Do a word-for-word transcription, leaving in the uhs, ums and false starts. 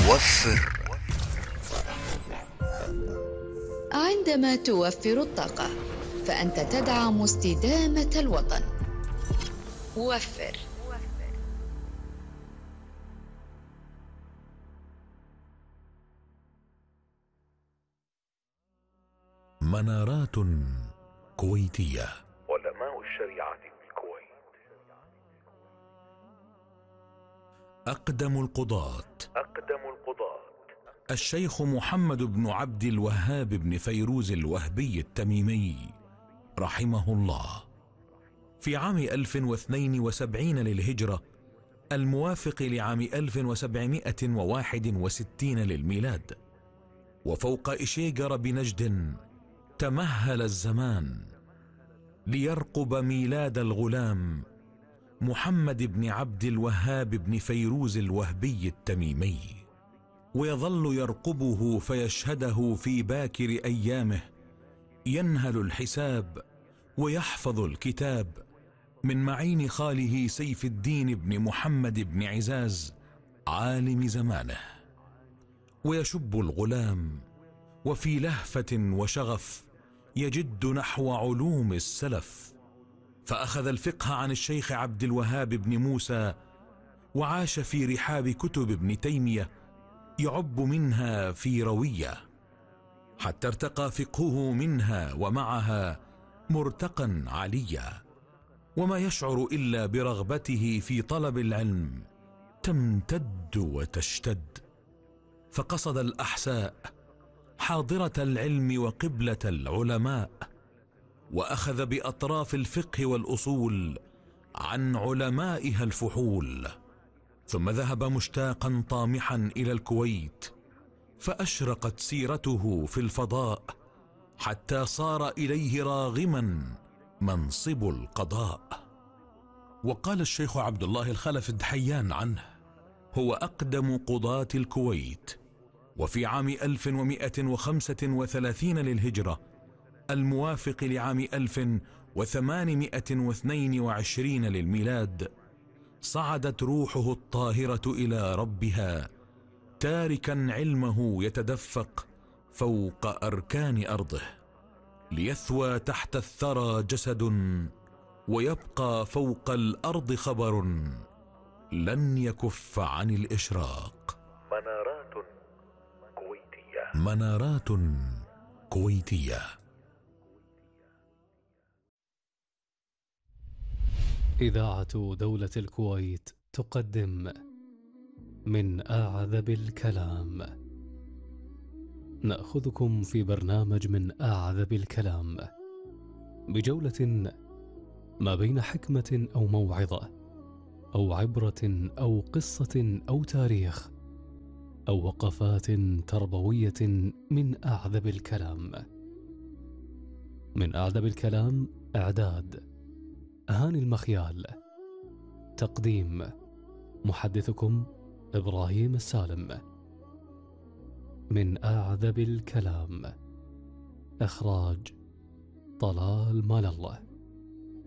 وفر. عندما توفر الطاقة فأنت تدعم استدامة الوطن. وفر. منارات كويتية. علماء الشريعة بالكويت. أقدم القضاة. أقدم القضاة الشيخ محمد بن عبد الوهاب بن فيروز الوهبي التميمي رحمه الله، في عام ألف واثنين وسبعين للهجرة الموافق لعام ألف وسبعمائة وواحد وستين للميلاد، وفوق إشيغر بنجد تمهل الزمان ليرقب ميلاد الغلام محمد بن عبد الوهاب بن فيروز الوهبي التميمي، ويظل يرقبه فيشهده في باكر أيامه، ينهل الحساب ويحفظ الكتاب من معين خاله سيف الدين بن محمد بن عزاز عالم زمانه، ويشب الغلام وفي لهفة وشغف يجد نحو علوم السلف، فأخذ الفقه عن الشيخ عبد الوهاب بن موسى، وعاش في رحاب كتب ابن تيمية يعب منها في روية، حتى ارتقى فقهه منها ومعها مرتقا عليا، وما يشعر إلا برغبته في طلب العلم تمتد وتشتد، فقصد الأحساء حاضرة العلم وقبلة العلماء، وأخذ بأطراف الفقه والأصول عن علمائها الفحول، ثم ذهب مشتاقا طامحا إلى الكويت، فأشرقت سيرته في الفضاء حتى صار إليه راغما منصب القضاء. وقال الشيخ عبد الله الخلف الدحيان عنه: هو أقدم قضاة الكويت، وفي عام ألف ومائة وخمسة وثلاثين للهجرة الموافق لعام ألف وثمانمائة واثنين وعشرين للميلاد صعدت روحه الطاهرة إلى ربها، تاركا علمه يتدفق فوق أركان أرضه، ليثوى تحت الثرى جسد ويبقى فوق الأرض خبر لن يكف عن الإشراق. منارات كويتية. منارات كويتية. إذاعة دولة الكويت تقدم من أعذب الكلام. نأخذكم في برنامج من أعذب الكلام بجولة ما بين حكمة أو موعظة أو عبرة أو قصة أو تاريخ أو وقفات تربوية من أعذب الكلام. من أعذب الكلام، إعداد هاني المخيال، تقديم محدثكم إبراهيم السالم. من أعذب الكلام، إخراج طلال مال الله.